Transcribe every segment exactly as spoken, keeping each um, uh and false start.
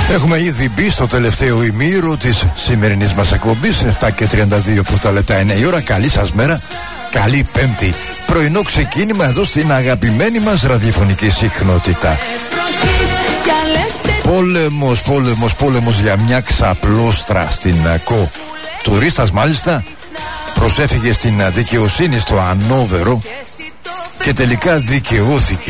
Έχουμε ήδη μπει στο τελευταίο ημίρο της σημερινής μας εκπομπής. Εφτά και τριάντα δύο πρώτα λεπτά είναι η ώρα. Καλή σας μέρα. Καλή Πέμπτη. Πρωινό ξεκίνημα εδώ στην αγαπημένη μας ραδιοφωνική συχνότητα. Πόλεμος, πόλεμος, πόλεμος για μια ξαπλώστρα στην ΚΟ. Τουρίστας μάλιστα προσέφυγε στην δικαιοσύνη στο Ανόβερο και τελικά δικαιώθηκε.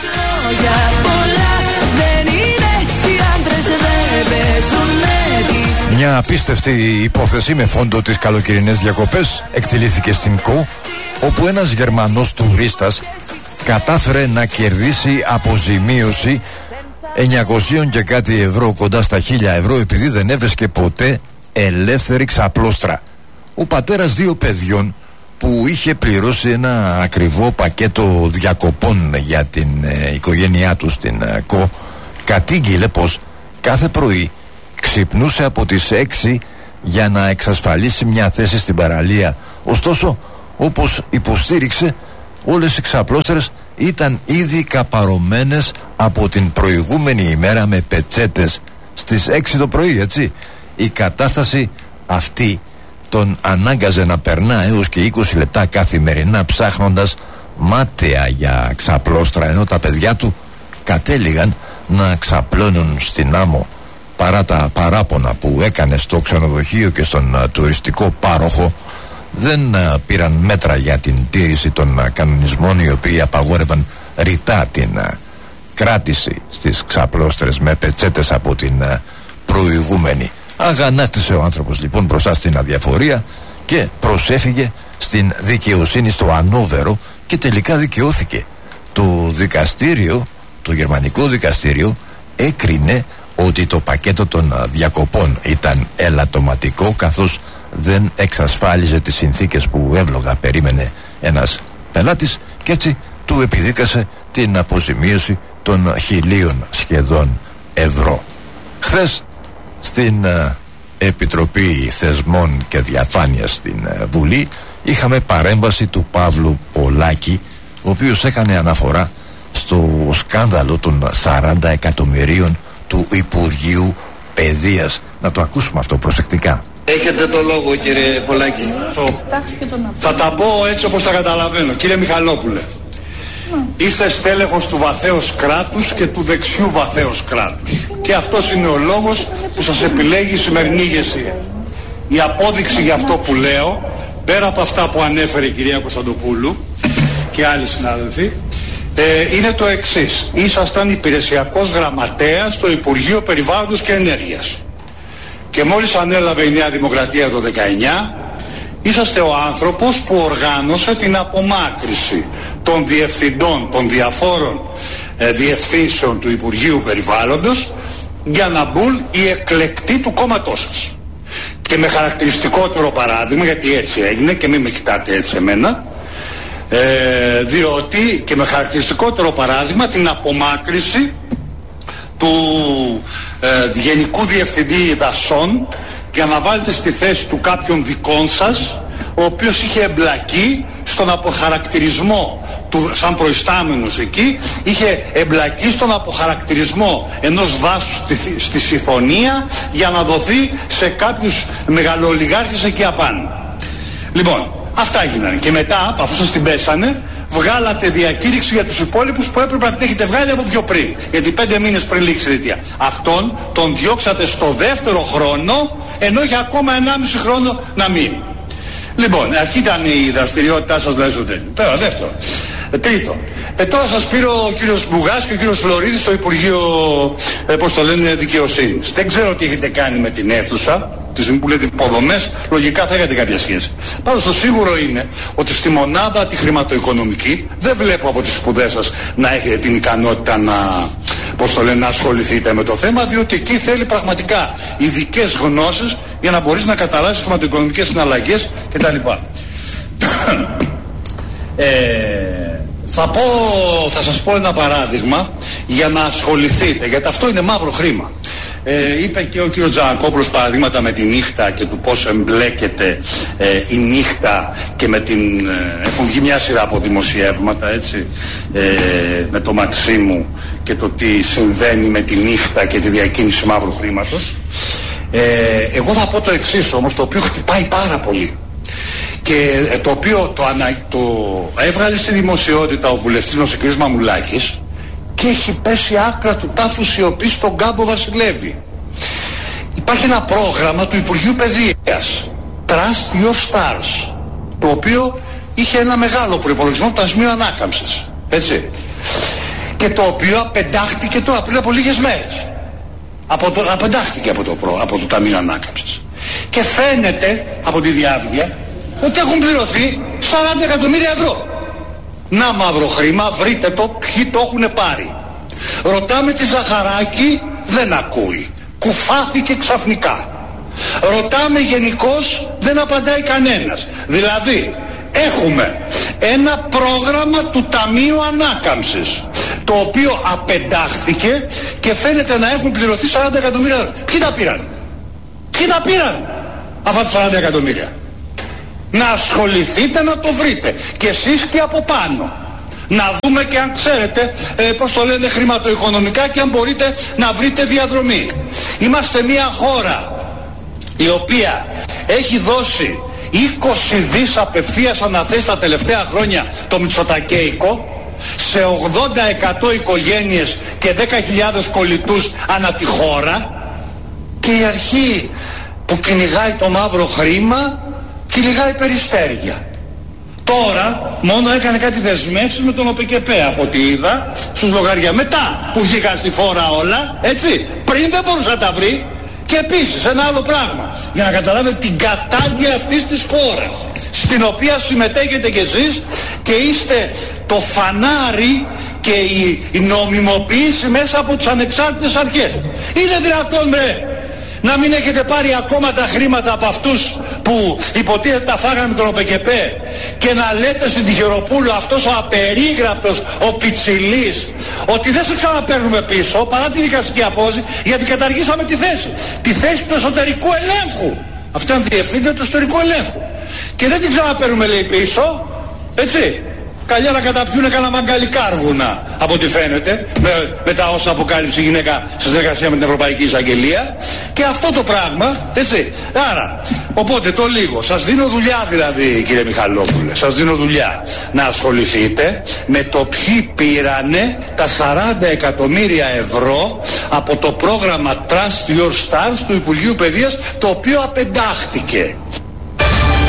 Μια απίστευτη υπόθεση με φόντο τις καλοκαιρινές διακοπές εκτελήθηκε στην ΚΟ, όπου ένας Γερμανός τουρίστας κατάφερε να κερδίσει αποζημίωση εννιακόσια και κάτι ευρώ, κοντά στα χίλια ευρώ, επειδή δεν έβρισκε ποτέ ελεύθερη ξαπλώστρα. Ο πατέρας δύο παιδιών, που είχε πληρώσει ένα ακριβό πακέτο διακοπών για την ε, οικογένειά του στην ε, ΚΟ, κατήγγειλε πως κάθε πρωί ξυπνούσε από τις έξι για να εξασφαλίσει μια θέση στην παραλία. Ωστόσο, όπως υποστήριξε, όλες οι ξαπλώστερες ήταν ήδη καπαρωμένες από την προηγούμενη ημέρα με πετσέτες στις έξι το πρωί, έτσι. Η κατάσταση αυτή τον ανάγκαζε να περνά έως και είκοσι λεπτά καθημερινά ψάχνοντας μάταια για ξαπλώστρα, ενώ τα παιδιά του κατέληγαν να ξαπλώνουν στην άμμο. Παρά τα παράπονα που έκανε στο ξενοδοχείο και στον uh, τουριστικό πάροχο, δεν uh, πήραν μέτρα για την τήρηση των uh, κανονισμών, οι οποίοι απαγόρευαν ρητά την uh, κράτηση στις ξαπλώστρες με πετσέτες από την uh, προηγούμενη. Αγανάκτησε ο άνθρωπος λοιπόν μπροστά στην αδιαφορία και προσέφυγε στην δικαιοσύνη στο Ανόβερο και τελικά δικαιώθηκε. Το δικαστήριο, το γερμανικό δικαστήριο, έκρινε ότι το πακέτο των διακοπών ήταν ελαττωματικό, καθώς δεν εξασφάλιζε τις συνθήκες που εύλογα περίμενε ένας πελάτης, και έτσι του επιδίκασε την αποζημίωση των χιλίων σχεδόν ευρώ. Χθες στην uh, Επιτροπή Θεσμών και Διαφάνειας στην uh, Βουλή είχαμε παρέμβαση του Παύλου Πολάκη, ο οποίος έκανε αναφορά στο σκάνδαλο των σαράντα εκατομμυρίων του Υπουργείου Παιδείας. Να το ακούσουμε αυτό προσεκτικά. Έχετε το λόγο, κύριε Πολάκη. Θα τα πω έτσι όπως τα καταλαβαίνω. Κύριε Μιχαλόπουλε, είστε στέλεχος του βαθέως κράτους και του δεξιού βαθέως κράτους. Και αυτός είναι ο λόγος που σας επιλέγει η σημερινή ηγεσία. Η απόδειξη για αυτό που λέω, πέρα από αυτά που ανέφερε η κυρία Κωνσταντοπούλου και άλλοι συνάδελφοι, ε, είναι το εξής. Ήσασταν υπηρεσιακός γραμματέας στο Υπουργείο Περιβάλλοντος και Ενέργειας. Και μόλις ανέλαβε η Νέα Δημοκρατία το δεκαεννιά, είσαστε ο άνθρωπος που οργάνωσε την απομάκρυση των διευθυντών των διαφόρων ε, διευθύνσεων του Υπουργείου Περιβάλλοντος για να μπουν οι εκλεκτοί του κόμματός σας. Και με χαρακτηριστικότερο παράδειγμα, γιατί έτσι έγινε και μην με κοιτάτε έτσι εμένα, ε, διότι και με χαρακτηριστικότερο παράδειγμα την απομάκρυση του ε, Γενικού Διευθυντή Δασών για να βάλετε στη θέση του κάποιον δικών σας, ο οποίος είχε εμπλακεί στον αποχαρακτηρισμό του, σαν προϊστάμενος εκεί, είχε εμπλακεί στον αποχαρακτηρισμό ενός δάσους στη, στη Σιθωνία για να δοθεί σε κάποιους μεγαλοολιγάρχες εκεί απάνω. Λοιπόν, αυτά έγιναν. Και μετά, αφού σας την πέσανε, βγάλατε διακήρυξη για τους υπόλοιπους που έπρεπε να την έχετε βγάλει από πιο πριν. Γιατί πέντε μήνες πριν λήξει η θητεία. Αυτόν τον διώξατε στο δεύτερο χρόνο, ενώ για ακόμα ενάμιση χρόνο να μείνει. Λοιπόν, αυτή ήταν η δραστηριότητά σας, δηλαδή στο τέλειο. Τώρα, δεύτερο. Ε, τρίτο. Ε, τώρα σας πήρε ο κύριος Μπουγάς και ο κύριος Φλωρίδης στο Υπουργείο, ε, πώς το λένε, Δικαιοσύνης. Δεν ξέρω τι έχετε κάνει με την αίθουσα. Τη στιγμή που λέτε υποδομές, λογικά θα έχετε κάποια σχέση. Πάντως το σίγουρο είναι ότι στη μονάδα τη χρηματοοικονομική δεν βλέπω από τις σπουδές σας να έχετε την ικανότητα να, πώς το λένε, να ασχοληθείτε με το θέμα, διότι εκεί θέλει πραγματικά ειδικές γνώσεις για να μπορείς να καταλάβεις χρηματοοικονομικές συναλλαγές κτλ. ε, θα, πω, θα σας πω ένα παράδειγμα για να ασχοληθείτε, γιατί αυτό είναι μαύρο χρήμα. Ε, είπε και ο κ. Τζανακόπουλος παραδείγματα με τη νύχτα και του πώς εμπλέκεται ε, η νύχτα και με την... Ε, έχουν βγει μια σειρά από δημοσιεύματα, έτσι, ε, με το Μαξίμου και το τι συμβαίνει με τη νύχτα και τη διακίνηση μαύρου χρήματος. Ε, εγώ θα πω το εξής όμως, το οποίο χτυπάει πάρα πολύ και ε, το οποίο το, ανα, το έβγαλε στη δημοσιότητα ο βουλευτής μας ο κ. Μαμουλάκης και έχει πέσει άκρα του τάφου σιωπή στον κάμπο Βασιλεύη. Υπάρχει ένα πρόγραμμα του Υπουργείου Παιδείας, Trust Your Stars, το οποίο είχε ένα μεγάλο προϋπολογισμό, το Ταμείο Ανάκαμψης, έτσι, και το οποίο απεντάχτηκε τώρα πριν από λίγες μέρες. Από το, απεντάχτηκε από το, προ, από το Ταμείο Ανάκαμψης. Και φαίνεται από τη διάβγεια ότι έχουν πληρωθεί σαράντα εκατομμύρια ευρώ. Να μαύρο χρήμα, βρείτε το, ποιοι το έχουν πάρει. Ρωτάμε τη Ζαχαράκη, δεν ακούει. Κουφάθηκε ξαφνικά. Ρωτάμε γενικώς, δεν απαντάει κανένας. Δηλαδή, έχουμε ένα πρόγραμμα του Ταμείου Ανάκαμψης, το οποίο απεντάχθηκε και φαίνεται να έχουν πληρωθεί σαράντα εκατομμύρια ευρώ. Ποιοι τα πήραν? Ποιοι τα πήραν αυτά τα σαράντα εκατομμύρια? Να ασχοληθείτε να το βρείτε και εσείς και από πάνω. Να δούμε και αν ξέρετε ε, πώς το λένε χρηματοοικονομικά και αν μπορείτε να βρείτε διαδρομή. Είμαστε μια χώρα η οποία έχει δώσει είκοσι δις απευθείας αναθέσει τα τελευταία χρόνια το Μητσοτακέικο σε ογδόντα τοις εκατό οικογένειες και δέκα χιλιάδες κολλητούς ανά τη χώρα, και η αρχή που κυνηγάει το μαύρο χρήμα κυνηγάει περιστέρια. Τώρα μόνο έκανε κάτι δεσμεύσεις με τον ΟΠΕΚΕΠΕ από ό,τι είδα στους λογαριασμούς, μετά που βγήκαν στη φόρα όλα, έτσι, πριν δεν μπορούσε να τα βρει. Και επίσης ένα άλλο πράγμα, για να καταλάβετε την κατάγκεια αυτής της χώρας, στην οποία συμμετέχετε κι εσείς και είστε το φανάρι και η, η νομιμοποίηση μέσα από τις ανεξάρτητες αρχές. Είναι δυνατόν με να μην έχετε πάρει ακόμα τα χρήματα από αυτούς που υποτίθεται τα φάγανε με τον ΟΠΕΚΕΠΕ και να λέτε στην Τυχεροπούλου, αυτός ο απερίγραπτος, ο Πιτσιλής, ότι δεν σε ξαναπαίρνουμε πίσω παρά τη δικαστική απόφαση, γιατί καταργήσαμε τη θέση. Τη θέση του εσωτερικού ελέγχου. Αυτό είναι διευθύντρια του εσωτερικού ελέγχου. Και δεν την ξαναπαίρνουμε, λέει, πίσω. Έτσι. Καλιά να καταπιούνε κανένα μαγκαλικάργουνα, από ό,τι φαίνεται, με, με τα όσα αποκάλυψε η γυναίκα σε συνεργασία με την Ευρωπαϊκή Εισαγγελία. Και αυτό το πράγμα, έτσι. Άρα, οπότε το λίγο, σας δίνω δουλειά δηλαδή, κύριε Μιχαλόπουλε, σας δίνω δουλειά να ασχοληθείτε με το ποιοι πήρανε τα σαράντα εκατομμύρια ευρώ από το πρόγραμμα Trust Your Stars του Υπουργείου Παιδείας, το οποίο απεντάχτηκε.